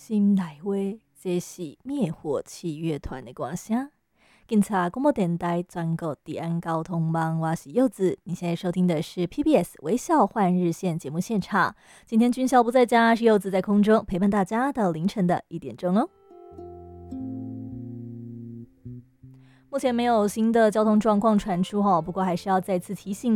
心内话，这是灭火器乐团的歌声。警察广播电台全国治安交通网，我是柚子。你现在收听的是 PBS 微笑换日线节目现场。今天军校不在家，是柚子在空中陪伴大家到凌晨的1点钟哦。目前没有新的交通状况传出，不过还是要再次提醒